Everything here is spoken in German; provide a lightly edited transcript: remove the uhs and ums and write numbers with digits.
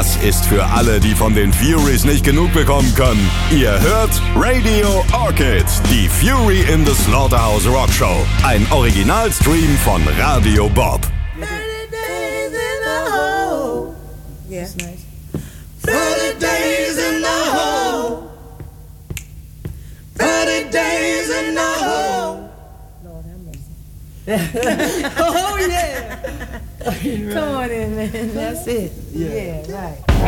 Das ist für alle, die von den Furies nicht genug bekommen können. Ihr hört Radio Orchid, die Fury in the Slaughterhouse Rock Show. Ein Originalstream von Radio Bob. 30 days in the hole. Yeah. That's nice. 30 days in the hole. 30 days in the hole. Lord have mercy. Oh, yeah. Come on in, man. That's it. Yeah, right.